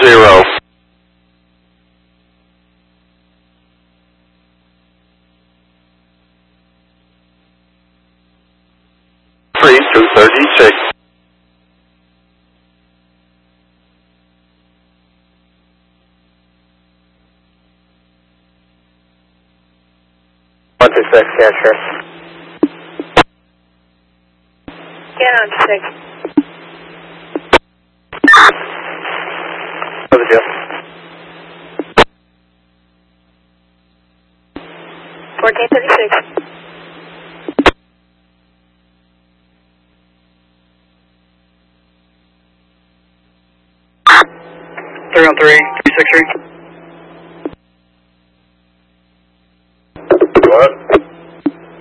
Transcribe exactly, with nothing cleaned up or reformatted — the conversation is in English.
zero. Three two thirty six. One two six, yeah, sure. Canon six. What's the deal? Fourteen thirty six. Three on three, three six three.